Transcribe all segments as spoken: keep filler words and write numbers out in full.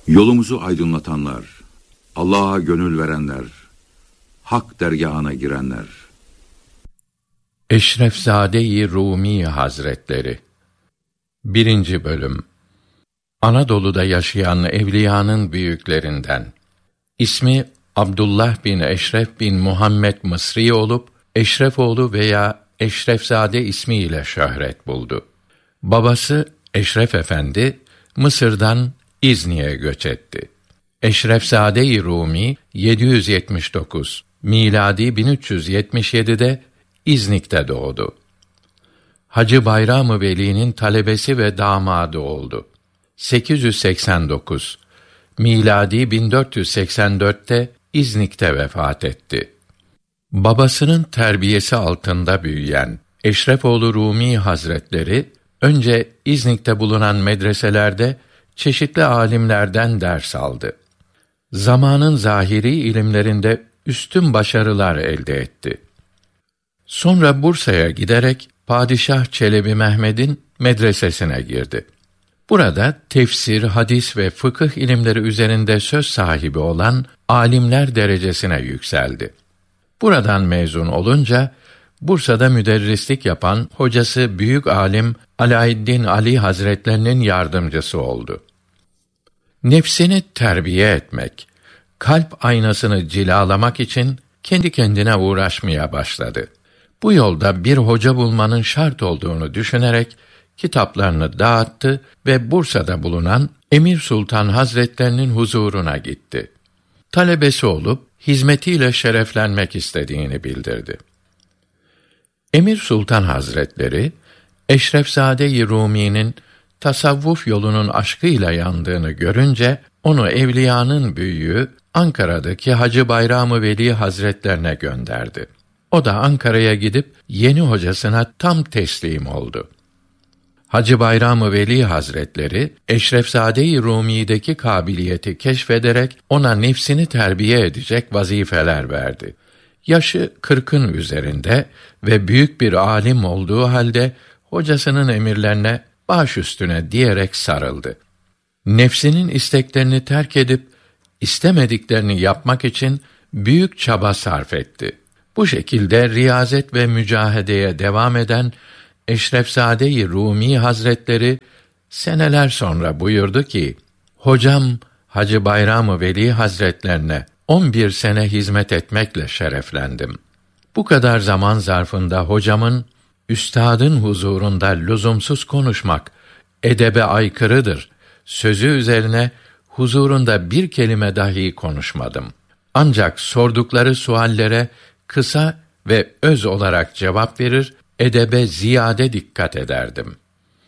Yolumuzu aydınlatanlar, Allah'a gönül verenler, hak dergahına girenler. Eşrefzade-i Rumi Hazretleri. Birinci Bölüm. Anadolu'da yaşayan evliyanın büyüklerinden. İsmi Abdullah bin Eşref bin Muhammed Mısri olup, Eşrefoğlu veya Eşrefzade ismiyle şöhret buldu. Babası Eşref Efendi, Mısır'dan İzni'ye göç etti. Eşrefzade-i Rumi, yedi yüz yetmiş dokuz, miladi bin üç yüz yetmiş yedi'de İznik'te doğdu. Hacı Bayram-ı Veli'nin talebesi ve damadı oldu. sekiz yüz seksen dokuz, miladi bin dört yüz seksen dört'te İznik'te vefat etti. Babasının terbiyesi altında büyüyen Eşrefoğlu Rumi Hazretleri, önce İznik'te bulunan medreselerde çeşitli âlimlerden ders aldı. Zamanın zahiri ilimlerinde üstün başarılar elde etti. Sonra Bursa'ya giderek Padişah Çelebi Mehmed'in medresesine girdi. Burada tefsir, hadis ve fıkıh ilimleri üzerinde söz sahibi olan âlimler derecesine yükseldi. Buradan mezun olunca Bursa'da müderrislik yapan hocası büyük âlim Alaeddin Ali Hazretlerinin yardımcısı oldu. Nefsini terbiye etmek, kalp aynasını cilalamak için kendi kendine uğraşmaya başladı. Bu yolda bir hoca bulmanın şart olduğunu düşünerek kitaplarını dağıttı ve Bursa'da bulunan Emir Sultan Hazretlerinin huzuruna gitti. Talebesi olup hizmetiyle şereflenmek istediğini bildirdi. Emir Sultan Hazretleri, Eşrefzade-i Rumi'nin tasavvuf yolunun aşkıyla yandığını görünce, onu evliyanın büyüğü Ankara'daki Hacı Bayram-ı Veli Hazretlerine gönderdi. O da Ankara'ya gidip yeni hocasına tam teslim oldu. Hacı Bayram-ı Veli Hazretleri, Eşrefzade-i Rumi'deki kabiliyeti keşfederek ona nefsini terbiye edecek vazifeler verdi. Yaşı kırkın üzerinde ve büyük bir âlim olduğu halde hocasının emirlerine baş üstüne diyerek sarıldı. Nefsinin isteklerini terk edip istemediklerini yapmak için büyük çaba sarf etti. Bu şekilde riyazet ve mücahedeye devam eden Eşrefzade-i Rumi Hazretleri seneler sonra buyurdu ki: "Hocam Hacı Bayram-ı Veli Hazretlerine on bir sene hizmet etmekle şereflendim. Bu kadar zaman zarfında hocamın, üstadın huzurunda lüzumsuz konuşmak edebe aykırıdır sözü üzerine huzurunda bir kelime dahi konuşmadım. Ancak sordukları suallere kısa ve öz olarak cevap verir, edebe ziyade dikkat ederdim."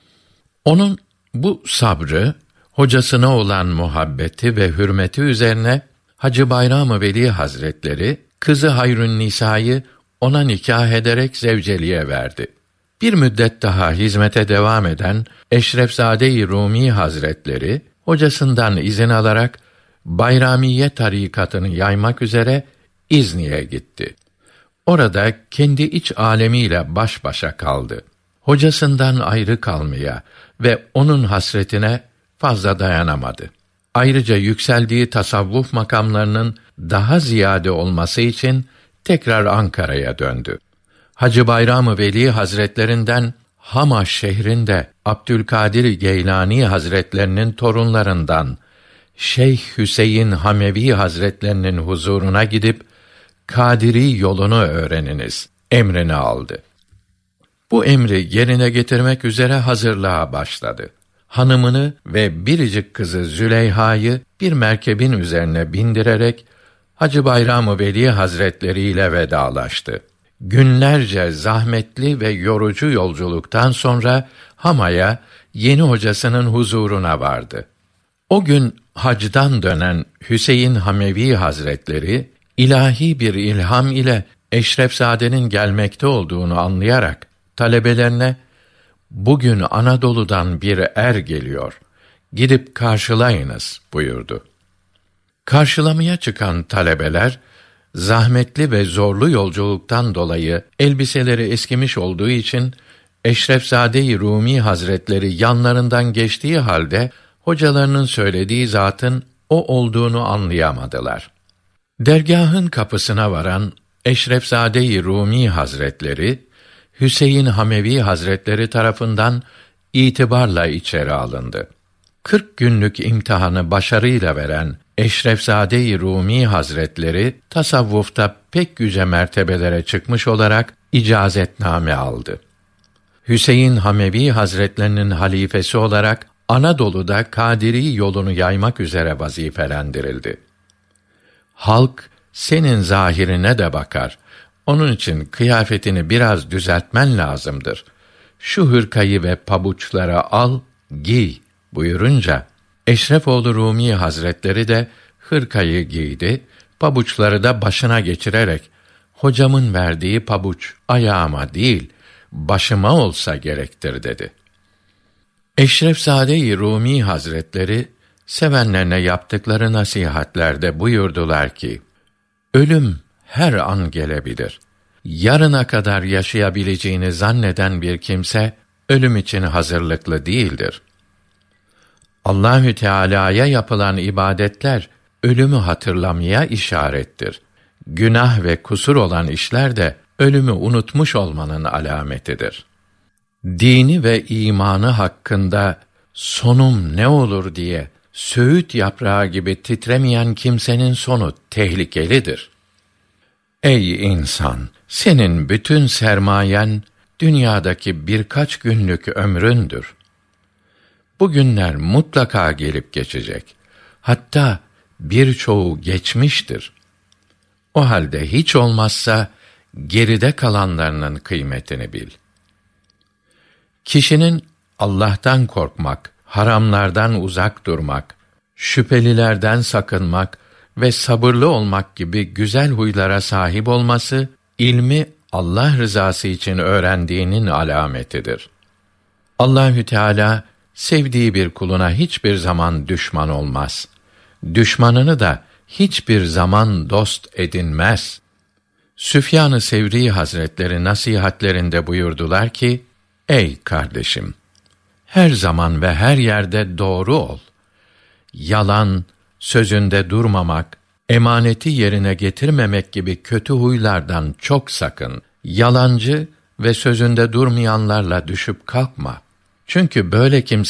Onun bu sabrı, hocasına olan muhabbeti ve hürmeti üzerine Hacı Bayram-ı Veli Hazretleri, kızı Hayrünnisa'yı ona nikah ederek zevceliğe verdi. Bir müddet daha hizmete devam eden Eşrefzade-i Rumi Hazretleri, hocasından izin alarak Bayramiye tarikatını yaymak üzere İzni'ye gitti. Orada kendi iç alemiyle baş başa kaldı. Hocasından ayrı kalmaya ve onun hasretine fazla dayanamadı. Ayrıca yükseldiği tasavvuf makamlarının daha ziyade olması için tekrar Ankara'ya döndü. Hacı Bayram-ı Veli Hazretlerinden Hama şehrinde Abdülkadir Geylani Hazretlerinin torunlarından Şeyh Hüseyin Hamevi Hazretlerinin huzuruna gidip Kadiri yolunu öğreniniz emrini aldı. Bu emri yerine getirmek üzere hazırlığa başladı. Hanımını ve biricik kızı Züleyha'yı bir merkebin üzerine bindirerek Hacı Bayram-ı Veli Hazretleri ile vedalaştı. Günlerce zahmetli ve yorucu yolculuktan sonra Hama'ya yeni hocasının huzuruna vardı. O gün hacdan dönen Hüseyin Hamevi Hazretleri, ilahi bir ilham ile Eşrefzade'nin gelmekte olduğunu anlayarak talebelerine, "Bugün Anadolu'dan bir er geliyor, gidip karşılayınız," buyurdu. Karşılamaya çıkan talebeler, zahmetli ve zorlu yolculuktan dolayı elbiseleri eskimiş olduğu için Eşrefzade-i Rumi Hazretleri yanlarından geçtiği halde hocalarının söylediği zatın o olduğunu anlayamadılar. Dergâhın kapısına varan Eşrefzade-i Rûmî Hazretleri, Hüseyin Hamevi Hazretleri tarafından itibarla içeri alındı. Kırk günlük imtihanı başarıyla veren Eşrefzade-i Rûmî Hazretleri, tasavvufta pek yüce mertebelere çıkmış olarak icazetname aldı. Hüseyin Hamevi Hazretlerinin halifesi olarak Anadolu'da Kadiri yolunu yaymak üzere vazifelendirildi. Halk senin zahirine de bakar. Onun için kıyafetini biraz düzeltmen lazımdır. Şu hırkayı ve pabuçlara al, giy buyurunca Eşrefoğlu Rûmî Hazretleri de hırkayı giydi, pabuçları da başına geçirerek hocamın verdiği pabuç ayağıma değil, başıma olsa gerektir dedi. Eşrefzade-i Rûmî Hazretleri sevenlerine yaptıkları nasihatlerde buyurdular ki, ölüm her an gelebilir. Yarına kadar yaşayabileceğini zanneden bir kimse ölüm için hazırlıklı değildir. Allahü Teala'ya yapılan ibadetler ölümü hatırlamaya işarettir. Günah ve kusur olan işler de ölümü unutmuş olmanın alametidir. Dini ve imanı hakkında sonum ne olur diye söğüt yaprağı gibi titremeyen kimsenin sonu tehlikelidir. Ey insan! Senin bütün sermayen dünyadaki birkaç günlük ömründür. Bu günler mutlaka gelip geçecek. Hatta birçoğu geçmiştir. O halde hiç olmazsa geride kalanlarının kıymetini bil. Kişinin Allah'tan korkmak, haramlardan uzak durmak, şüphelilerden sakınmak ve sabırlı olmak gibi güzel huylara sahip olması, ilmi Allah rızası için öğrendiğinin alametidir. Allahü Teala sevdiği bir kuluna hiçbir zaman düşman olmaz. Düşmanını da hiçbir zaman dost edinmez. Süfyan-ı Sevri Hazretleri nasihatlerinde buyurdular ki, ey kardeşim! Her zaman ve her yerde doğru ol. Yalan, sözünde durmamak, emaneti yerine getirmemek gibi kötü huylardan çok sakın. Yalancı ve sözünde durmayanlarla düşüp kalkma. Çünkü böyle kimse